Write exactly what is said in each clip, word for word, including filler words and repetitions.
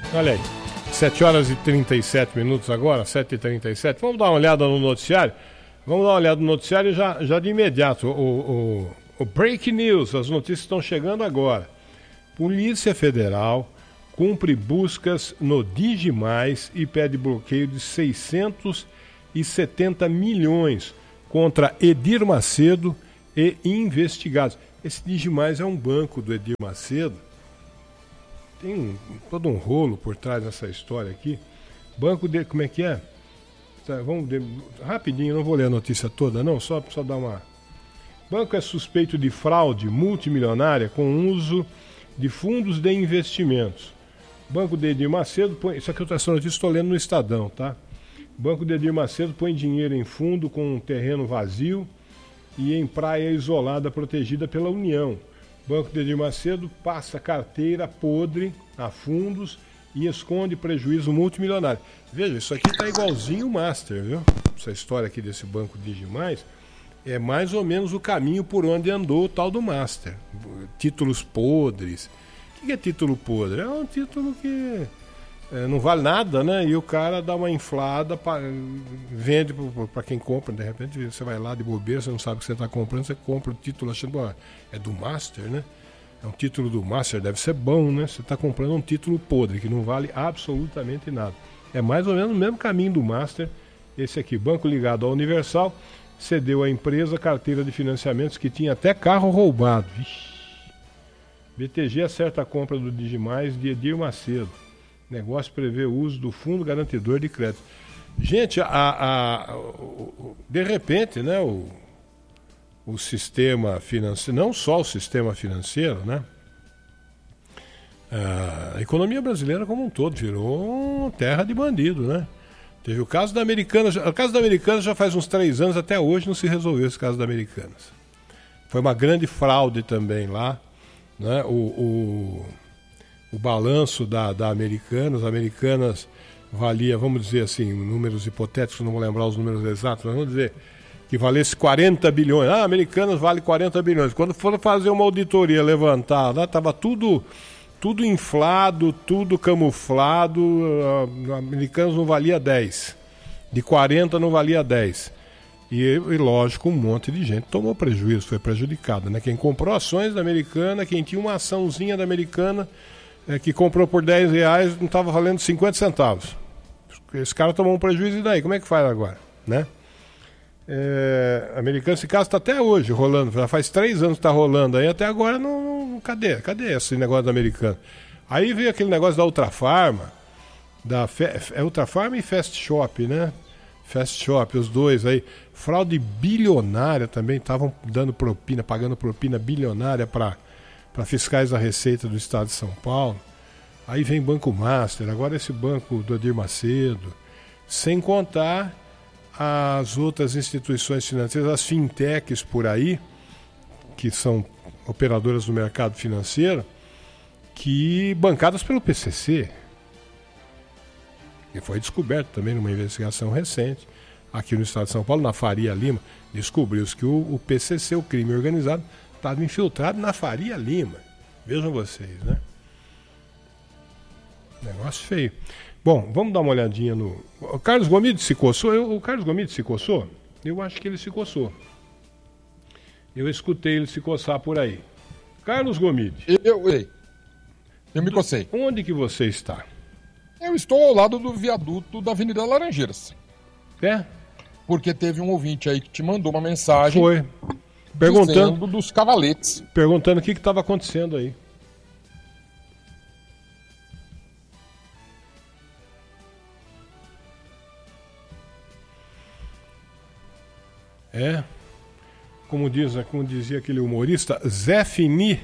Olha aí, sete horas e trinta e sete minutos agora, sete e trinta e sete. Vamos dar uma olhada no noticiário? Vamos dar uma olhada no noticiário já, já de imediato. O, o, o Break News, as notícias estão chegando agora. Polícia Federal cumpre buscas no Digimais e pede bloqueio de seiscentos e setenta milhões contra Edir Macedo e investigados. Esse Digimais é um banco do Edir Macedo. Tem um, todo um rolo por trás dessa história aqui. Banco de... Como é que é? Tá, vamos de, rapidinho, não vou ler a notícia toda, não. Só, só dar uma... Banco é suspeito de fraude multimilionária com uso de fundos de investimentos. Banco de Edir Macedo põe... Isso aqui eu essa notícia estou lendo no Estadão, tá? Banco de Edir Macedo põe dinheiro em fundo com um terreno vazio e em praia isolada protegida pela União. Banco de Edir Macedo passa carteira podre a fundos e esconde prejuízo multimilionário. Veja, isso aqui está igualzinho o Master, viu? Essa história aqui desse banco Digimais é mais ou menos o caminho por onde andou o tal do Master. Títulos podres. O que é título podre? É um título que é, não vale nada, né? E o cara dá uma inflada, pra, vende para quem compra. De repente você vai lá de bobeira, você não sabe o que você está comprando, você compra o título achando, ah, é do Master, né? É um título do Master, deve ser bom, né? Você está comprando um título podre, que não vale absolutamente nada. É mais ou menos o mesmo caminho do Master. Esse aqui, banco ligado ao Universal, cedeu à empresa carteira de financiamentos que tinha até carro roubado. Ixi. B T G acerta a compra do Digimais de Edir Macedo. Negócio prevê o uso do Fundo Garantidor de Crédito. Gente, a, a, a, de repente, né, o, o sistema financeiro, não só o sistema financeiro, né, a economia brasileira como um todo virou terra de bandido, né? Teve o caso da Americanas, o caso da Americanas já faz uns três anos, até hoje não se resolveu esse caso da Americanas. Foi uma grande fraude também lá, né? O... o O balanço da, da Americanas, Americanas valia, vamos dizer assim, números hipotéticos, não vou lembrar os números exatos, mas vamos dizer que valesse quarenta bilhões. Ah, Americanas vale quarenta bilhões. Quando foram fazer uma auditoria, levantar, lá estava tudo, tudo inflado, tudo camuflado, a Americanas não valia dez. De quarenta não valia dez. E, e lógico, um monte de gente tomou prejuízo, foi prejudicado, né? Quem comprou ações da Americana, quem tinha uma açãozinha da Americana, É, que comprou por dez reais, não estava valendo cinquenta centavos. Esse cara tomou um prejuízo, e daí? Como é que faz agora? Né? É, Americano, esse caso está até hoje rolando, já faz três anos que está rolando aí, até agora não, não. Cadê? Cadê esse negócio do Americano? Aí veio aquele negócio da Ultrafarma, da Fe, é Ultrafarma e Fast Shop, né? Fast Shop, os dois aí. Fraude bilionária também, estavam dando propina, pagando propina bilionária para. para fiscais da Receita do Estado de São Paulo. Aí vem Banco Master, agora esse banco do Edir Macedo, sem contar as outras instituições financeiras, as fintechs por aí, que são operadoras do mercado financeiro, que bancadas pelo P C C, que foi descoberto também numa investigação recente, aqui no Estado de São Paulo, na Faria Lima, descobriu-se que o, o P C C, o crime organizado, estava infiltrado na Faria Lima. Vejam vocês, né? Negócio feio. Bom, vamos dar uma olhadinha no... O Carlos Gomide se coçou? Eu, o Carlos Gomide se coçou? Eu acho que ele se coçou. Eu escutei ele se coçar por aí. Carlos Gomide. Eu, eu, eu me cocei. Onde que você está? Eu estou ao lado do viaduto da Avenida Laranjeiras. É? Porque teve um ouvinte aí que te mandou uma mensagem... Foi. Perguntando dos cavaletes. Perguntando o que estava acontecendo aí. É, como, diz, como dizia aquele humorista, Zé Fini.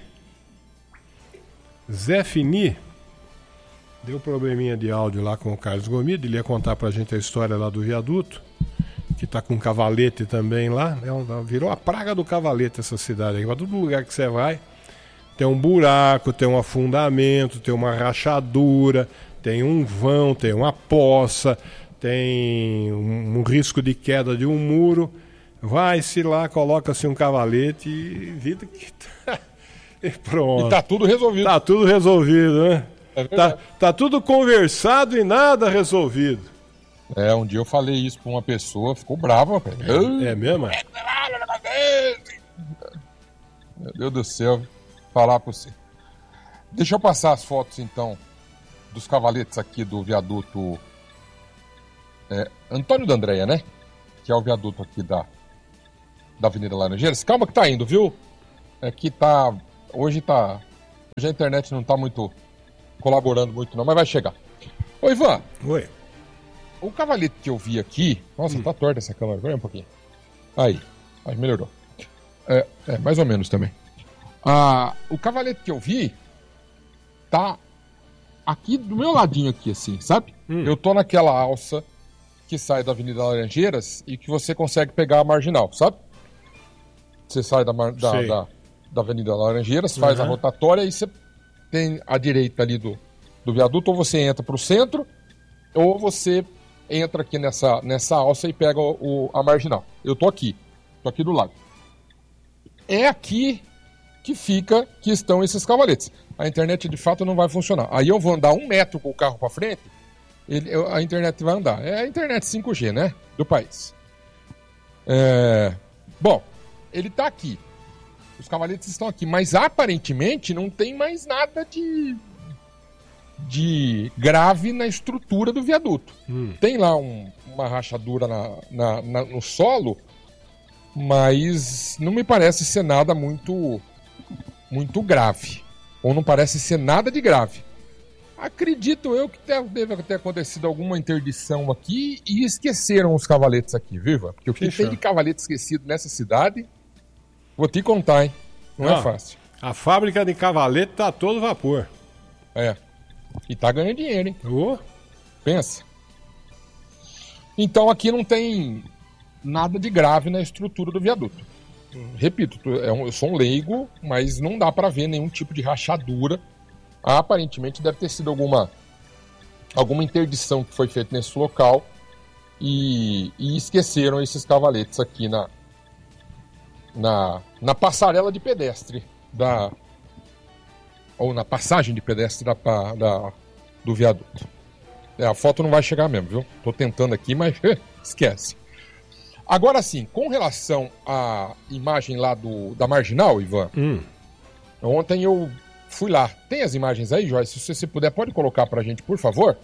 Zé Fini deu probleminha de áudio lá com o Carlos Gomide. Ele ia contar pra gente a história lá do viaduto, que tá com um cavalete também lá, é um, virou a praga do cavalete essa cidade aqui. Para todo lugar que você vai, tem um buraco, tem um afundamento, tem uma rachadura, tem um vão, tem uma poça, tem um, um risco de queda de um muro. Vai-se lá, coloca-se um cavalete e vida que tá... e pronto. E tá tudo resolvido. Tá tudo resolvido, né? É tá, tá tudo conversado e nada resolvido. É, um dia eu falei isso pra uma pessoa, ficou brava. É, é mesmo? É? Meu Deus do céu, falar pra você. Deixa eu passar as fotos, então, dos cavaletes aqui do viaduto é, Antônio da Andréia, né? Que é o viaduto aqui da, da Avenida Laranjeiras. Calma que tá indo, viu? É que tá... Hoje tá... Hoje a internet não tá muito colaborando muito não, mas vai chegar. Ô, Ivan. Oi. O cavalete que eu vi aqui... Nossa, hum. tá torta essa câmera. Olha um pouquinho. Aí. Aí, melhorou. É, é mais ou menos também. Ah, o cavalete que eu vi tá aqui do meu ladinho aqui, assim, sabe? Hum. Eu tô naquela alça que sai da Avenida Laranjeiras e que você consegue pegar a marginal, sabe? Você sai da, da, da, da Avenida Laranjeiras, faz uhum. a rotatória e você tem a direita ali do, do viaduto, ou você entra pro centro, ou você entra aqui nessa, nessa alça e pega o, o, a marginal. Eu tô aqui, tô aqui do lado. É aqui que fica, que estão esses cavaletes. A internet de fato não vai funcionar. Aí eu vou andar um metro com o carro para frente, ele, a internet vai andar. É a internet cinco G, né? Do país. É... Bom, ele tá aqui. Os cavaletes estão aqui, mas aparentemente não tem mais nada de, de grave na estrutura do viaduto. Hum. Tem lá um, uma rachadura na, na, na, no solo, mas não me parece ser nada muito, muito grave. Ou não parece ser nada de grave. Acredito eu que deve ter acontecido alguma interdição aqui e esqueceram os cavaletes aqui, viva? Porque o que tem de cavalete esquecido nessa cidade, vou te contar, hein? Não ah, é fácil. A fábrica de cavalete tá a todo vapor. É. E tá ganhando dinheiro, hein? Oh. Pensa. Então aqui não tem nada de grave na estrutura do viaduto. Repito, eu sou um leigo, mas não dá para ver nenhum tipo de rachadura. Aparentemente deve ter sido alguma, alguma interdição que foi feita nesse local e, e esqueceram esses cavaletes aqui na, na, na passarela de pedestre da, ou na passagem de pedestre da, da, do viaduto. É, a foto não vai chegar mesmo, viu? Tô tentando aqui, mas esquece. Agora sim, com relação à imagem lá do, da Marginal, Ivan, hum. ontem eu fui lá. Tem as imagens aí, Joyce? Se você puder, pode colocar pra gente, por favor?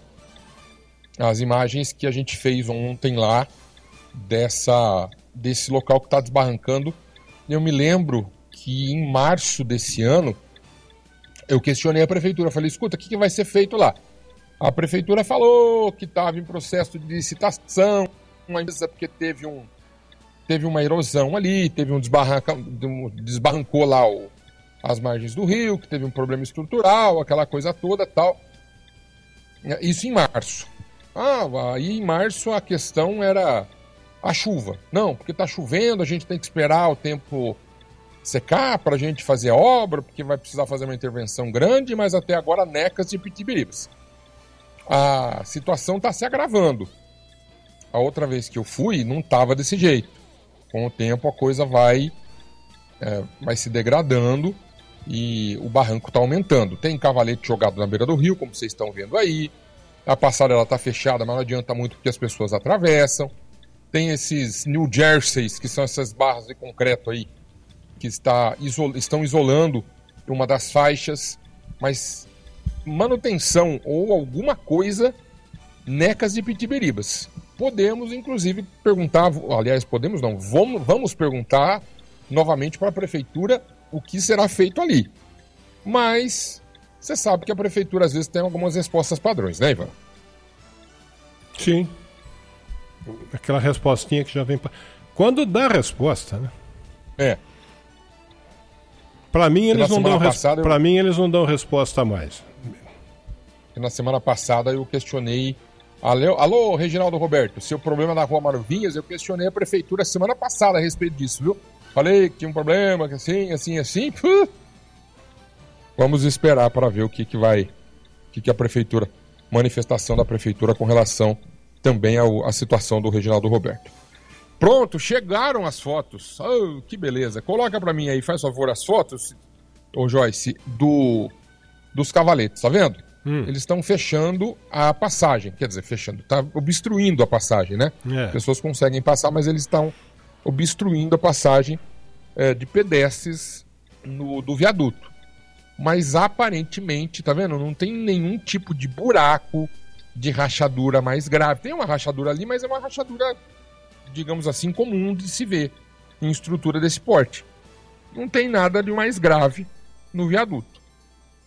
As imagens que a gente fez ontem lá dessa, desse local que tá desbarrancando. Eu me lembro que em março desse ano eu questionei a prefeitura. Falei, escuta, o que, que vai ser feito lá? A prefeitura falou que estava em processo de licitação, porque teve, um, teve uma erosão ali, teve um desbarranca, desbarrancou lá o, as margens do rio, que teve um problema estrutural, aquela coisa toda tal. Isso em março. Ah, aí em março a questão era a chuva. Não, porque está chovendo, a gente tem que esperar o tempo secar para a gente fazer a obra, porque vai precisar fazer uma intervenção grande, mas até agora necas e pitibiribas. A situação está se agravando. A outra vez que eu fui, não estava desse jeito. Com o tempo, a coisa vai, é, vai se degradando e o barranco está aumentando. Tem cavalete jogado na beira do rio, como vocês estão vendo aí. A passarela está fechada, mas não adianta muito porque as pessoas atravessam. Tem esses New Jerseys, que são essas barras de concreto aí, que está, isol, estão isolando uma das faixas. Mas manutenção ou alguma coisa, necas e pitiberibas. Podemos, inclusive, perguntar, aliás, podemos não, vamos, vamos perguntar novamente para a prefeitura o que será feito ali. Mas você sabe que a prefeitura às vezes tem algumas respostas padrões, né, Ivan? Sim. Aquela respostinha que já vem... Pra... Quando dá a resposta, né? É. Para mim, eles não dão res... eu... Para mim, eles não dão resposta mais. Na semana passada eu questionei... Alô, alô, Reginaldo Roberto, seu problema na Rua Marvinhas, eu questionei a prefeitura semana passada a respeito disso, viu? Falei que tinha um problema, que assim, assim, assim. Puh. Vamos esperar para ver o que, que vai, o que, que a prefeitura, manifestação da prefeitura com relação também ao, à situação do Reginaldo Roberto. Pronto, chegaram as fotos. Oh, que beleza. Coloca para mim aí, faz favor, as fotos, ô Joyce, do, dos cavaletes, tá vendo? hum. eles estão fechando a passagem. Quer dizer, fechando, está obstruindo a passagem, né? É. As pessoas conseguem passar, mas eles estão obstruindo a passagem é, de pedestres no, do viaduto. Mas aparentemente, tá vendo? Não tem nenhum tipo de buraco, de rachadura mais grave. Tem uma rachadura ali, mas é uma rachadura, digamos assim, comum de se ver em estrutura desse porte. Não tem nada de mais grave no viaduto.